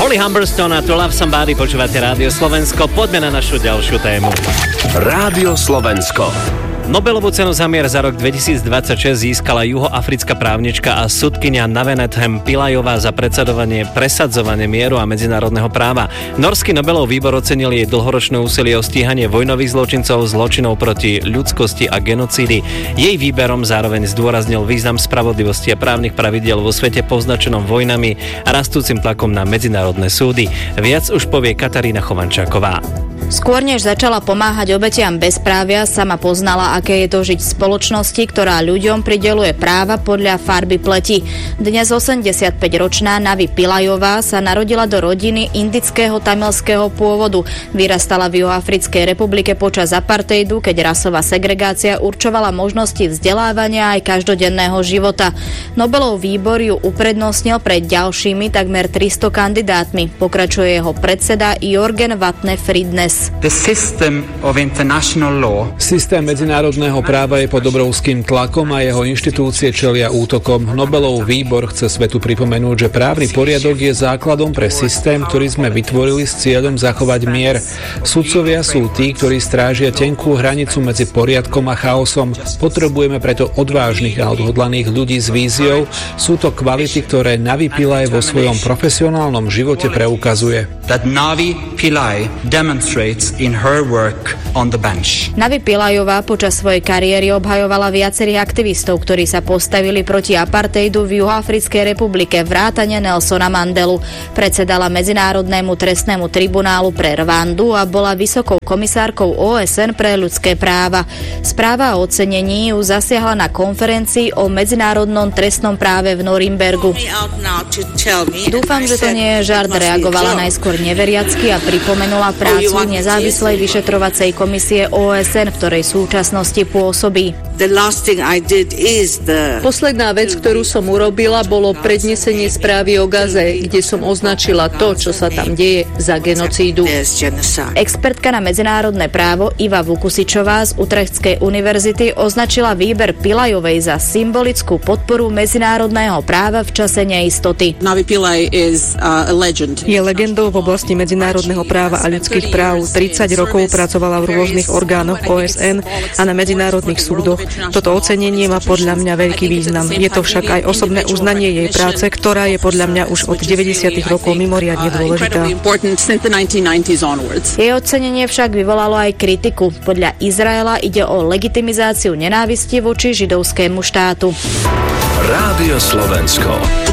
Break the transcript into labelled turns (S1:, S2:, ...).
S1: Holly Humberstone a To Love Somebody, počúvate Rádio Slovensko. Poďme na našu ďalšiu tému. Rádio Slovensko. Nobelovú cenu za mier za rok 2026 získala juhoafrická právnička a sudkyňa Navenethem Pillajová za presadzovanie mieru a medzinárodného práva. Norský Nobelov výbor ocenil jej dlhoročné úsilie o stíhanie vojnových zločincov, zločinov proti ľudskosti a genocídy. Jej výberom zároveň zdôraznil význam spravodlivosti a právnych pravidiel vo svete poznačenom vojnami a rastúcim tlakom na medzinárodné súdy. Viac už povie Katarína Chovančáková.
S2: Skôr než začala pomáhať obetiam bezprávia, sama poznala, aké je to žiť v spoločnosti, ktorá ľuďom prideľuje práva podľa farby pleti. Dnes 85-ročná Navi Pillajová sa narodila do rodiny indického tamilského pôvodu. Vyrastala v Juhoafrickej republike počas apartheidu, keď rasová segregácia určovala možnosti vzdelávania aj každodenného života. Nobelov výbor ju uprednostnil pred ďalšími takmer 300 kandidátmi. Pokračuje jeho predseda Jorgen Vatne Fridnes.
S3: Systém medzinárodného práva je pod obrovským tlakom a jeho inštitúcie čelia útokom. Nobelov výbor chce svetu pripomenúť, že právny poriadok je základom pre systém, ktorý sme vytvorili s cieľom zachovať mier. Sudcovia sú tí, ktorí strážia tenkú hranicu medzi poriadkom a chaosom. Potrebujeme preto odvážnych a odhodlaných ľudí s víziou. Sú to kvality, ktoré Navi Pillaj vo svojom profesionálnom živote preukazuje.
S2: In her work on the bench. Navi Pillajová počas svojej kariéry obhajovala viacerých aktivistov, ktorí sa postavili proti apartheidu v Juhoafrickej republike, vrátane Nelsona Mandelu. Predsedala Medzinárodnému trestnému tribunálu pre Rwandu a bola vysokou komisárkou OSN pre ľudské práva. Správa o ocenení ju zasiahla na konferencii o medzinárodnom trestnom práve v Norimbergu. Dúfam, že to nie je žart, reagovala najskôr neveriacky a pripomenula prácu nezávislej vyšetrovacej komisie OSN, v ktorej súčasnosti pôsobí.
S4: Posledná vec, ktorú som urobila, bolo prednesenie správy o Gaze, kde som označila to, čo sa tam deje, za genocídu.
S2: Expertka na medzinárodné právo Iva Vukusičová z Utrechtskej univerzity označila výber Pillajovej za symbolickú podporu medzinárodného práva v čase neistoty.
S4: Je legendou v oblasti medzinárodného práva a ľudských práv. 30 rokov pracovala v rôznych orgánoch OSN a na medzinárodných súdoch. Toto ocenenie má podľa mňa veľký význam. Je to však aj osobné uznanie jej práce, ktorá je podľa mňa už od 90. rokov mimoriadne dôležitá.
S2: Jej ocenenie však vyvolalo aj kritiku. Podľa Izraela ide o legitimizáciu nenávisti voči židovskému štátu.
S5: Rádio Slovensko.